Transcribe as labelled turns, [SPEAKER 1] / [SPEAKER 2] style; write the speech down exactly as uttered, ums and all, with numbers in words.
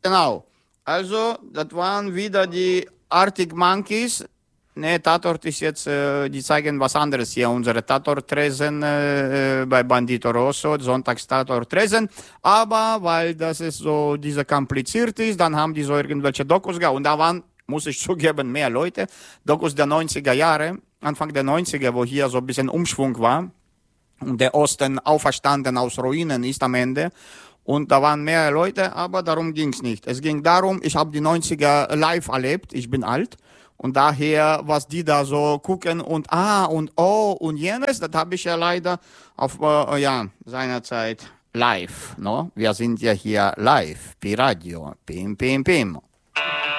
[SPEAKER 1] Genau. Also, das waren wieder die Arctic Monkeys. Ne, Tatort ist jetzt, äh, die zeigen was anderes hier. Unsere Tatort-Tresen äh, bei Bandito Rosso, Sonntags-Tatort-Tresen. Aber weil das ist so, diese kompliziert ist, dann haben die so irgendwelche Dokus gehabt. Und da waren, muss ich zugeben, mehr Leute. Dokus der neunziger Jahre, Anfang der neunziger, wo hier so ein bisschen Umschwung war. Und der Osten auferstanden aus Ruinen ist am Ende. Und da waren mehrere Leute, aber darum ging's nicht. Es ging darum, ich habe die neunziger live erlebt, ich bin alt. Und daher, was die da so gucken und ah und oh und jenes, das habe ich ja leider auf, äh, ja, seinerzeit live. No? Wir sind ja hier live, Pi Radio, Pim, Pim, Pim.